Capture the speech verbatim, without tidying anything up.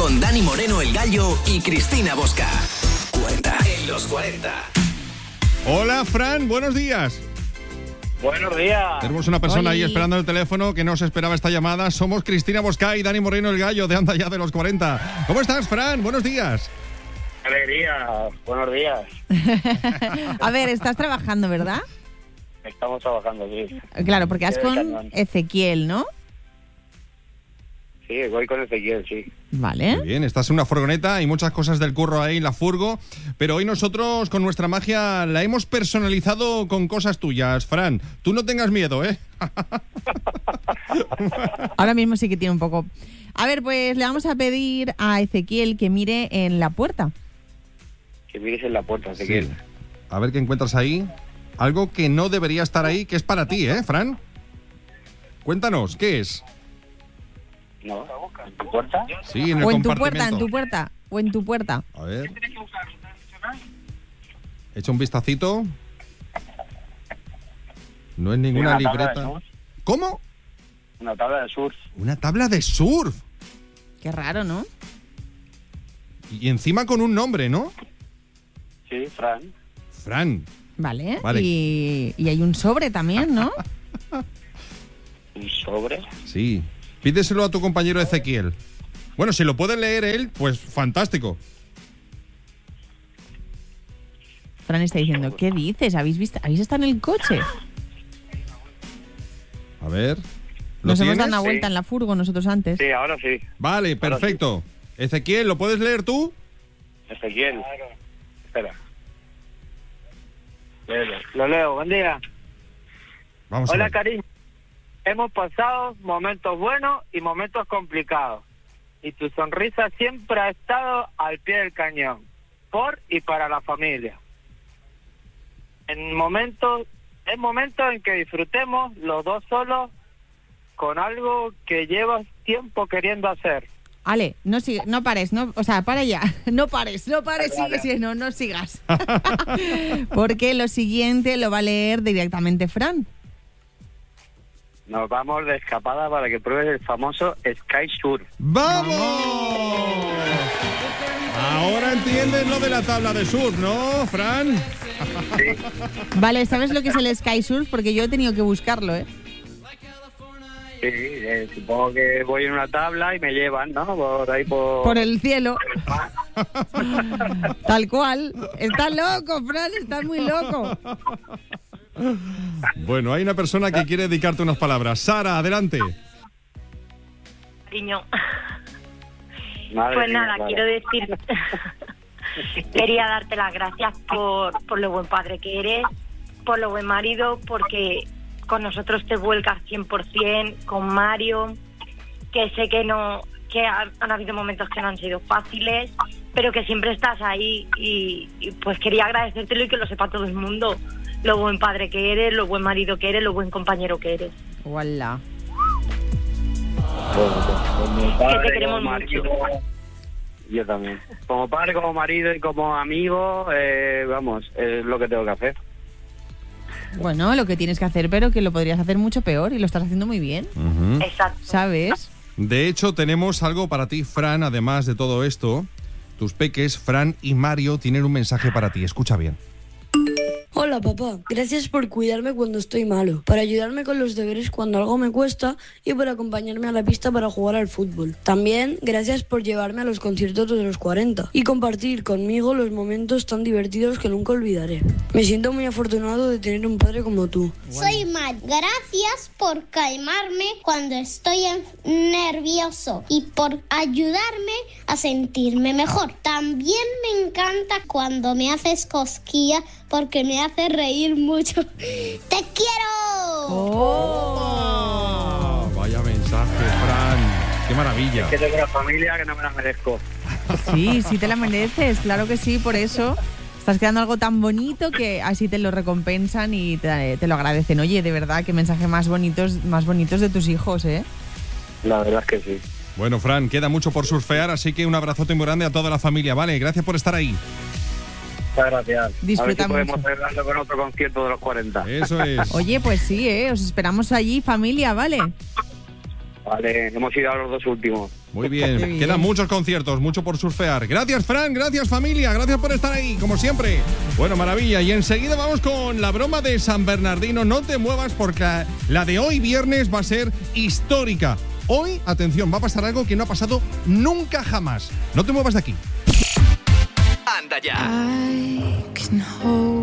con Dani Moreno, el Gallo, y Cristina Bosca. cuarenta en los cuarenta. Hola, Fran, buenos días. Buenos días. Tenemos una persona Oli. ahí esperando el teléfono que no se esperaba esta llamada. Somos Cristina Bosca y Dani Moreno, el Gallo, de Anda Ya de los cuarenta. ¿Cómo estás, Fran? Buenos días. Alegría. Buenos días. A ver, estás trabajando, ¿verdad? Estamos trabajando aquí. Claro, porque vas Eh, con cañón. Ezequiel, ¿no? Sí, voy con Ezequiel, sí. Vale. Muy bien, estás en una furgoneta, hay muchas cosas del curro ahí en la furgo, pero hoy nosotros con nuestra magia la hemos personalizado con cosas tuyas, Fran. Tú no tengas miedo, ¿eh? Ahora mismo sí que tiene un poco... A ver, pues le vamos a pedir a Ezequiel que mire en la puerta. Que mires en la puerta, Ezequiel. Sí. A ver qué encuentras ahí. Algo que no debería estar ahí, que es para ti, ¿eh, Fran? Cuéntanos, ¿qué es? ¿No? ¿En tu puerta? Sí, en el O en tu compartimento. puerta, en tu puerta. O en tu puerta. A ver. Echa un vistacito. No es ninguna Una tabla de libreta. surf. ¿Cómo? Una tabla de surf. Una tabla de surf. Qué raro, ¿no? Y encima con un nombre, ¿no? Sí, Fran. Fran. Vale. Vale. Y, y hay un sobre también, ¿no? Un sobre. Sí. Pídeselo a tu compañero Ezequiel. Bueno, si lo puede leer él, pues fantástico. Fran está diciendo, ¿qué dices? ¿Habéis visto? ¿Habéis estado en el coche? A ver. ¿Lo Nos hemos tienes? dado una vuelta Sí. en la furgo nosotros antes. Sí, ahora sí. Vale, perfecto. Ezequiel, ¿lo puedes leer tú? Ezequiel. Espera. Léelo. Lo leo. Buen día. Vamos a Hola, ver. cariño. Hemos pasado momentos buenos y momentos complicados. Y tu sonrisa siempre ha estado al pie del cañón. Por y para la familia. En momentos, es momento en que disfrutemos los dos solos con algo que llevas tiempo queriendo hacer. Ale, no sigue, no pares, no, o sea, para ya, no pares, no pares, sigue, sigue, no, no sigas. Porque lo siguiente lo va a leer directamente Fran. Nos vamos de escapada para que pruebes el famoso Sky Surf. ¡Vamos! Ahora entiendes lo de la tabla de surf, ¿no, Fran? Vale, ¿sabes lo que es el Sky Surf? Porque yo he tenido que buscarlo, ¿eh? Sí, eh, supongo que voy en una tabla y me llevan, ¿no? Por ahí por... Por el cielo. Tal cual. Estás loco, Fran, estás muy loco. Bueno, hay una persona que quiere dedicarte unas palabras. Sara, adelante. Cariño. Madre Pues mía, nada, Sara. quiero decir, quería darte las gracias por, por lo buen padre que eres, por lo buen marido, porque con nosotros te vuelcas cien por ciento, con Mario, que sé que no, que ha- han habido momentos que no han sido fáciles, pero que siempre estás ahí y, y pues quería agradecértelo y que lo sepa todo el mundo, lo buen padre que eres, lo buen marido que eres, lo buen compañero que eres. Hola. Como padre, Que te queremos como marido, mucho. Yo también. Como padre, como marido y como amigo, eh, vamos, es lo que tengo que hacer. Bueno, lo que tienes que hacer, pero que lo podrías hacer mucho peor y lo estás haciendo muy bien, Ujú. Exacto. ¿sabes? De hecho, tenemos algo para ti, Fran, además de todo esto. Tus peques, Fran y Mario, tienen un mensaje para ti. Escucha bien. Hola papá, gracias por cuidarme cuando estoy malo, para ayudarme con los deberes cuando algo me cuesta y por acompañarme a la pista para jugar al fútbol. También gracias por llevarme a los conciertos de los cuarenta y compartir conmigo los momentos tan divertidos que nunca olvidaré. Me siento muy afortunado de tener un padre como tú. Soy Mar. Gracias por calmarme cuando estoy en- nervioso y por ayudarme a sentirme mejor. También me encanta cuando me haces cosquillas porque me hace reír mucho. ¡Te quiero! Oh, vaya mensaje, Fran. Qué maravilla. Que tengo una familia que no me la merezco. Sí, sí te la mereces, claro que sí, por eso estás creando algo tan bonito que así te lo recompensan y te, te lo agradecen. Oye, de verdad, qué mensaje más bonitos, más bonitos de tus hijos, ¿eh? La verdad es que sí. Bueno, Fran, queda mucho por surfear, así que un abrazote muy grande a toda la familia, ¿vale? Gracias por estar ahí. Muchas gracias. Disfruta a ver si podemos mucho. cerrarlo con otro concierto de los cuarenta. Eso es. Oye, pues sí, ¿eh? Os esperamos allí, familia, ¿vale? Vale, hemos ido a los dos últimos. Muy bien. Qué bien. Quedan muchos conciertos, mucho por surfear. Gracias, Fran, gracias, familia, gracias por estar ahí, como siempre. Bueno, maravilla. Y enseguida vamos con la broma de San Bernardino. No te muevas porque la de hoy viernes va a ser histórica. Hoy, atención, va a pasar algo que no ha pasado nunca jamás. No te muevas de aquí. Anda ya. I can hold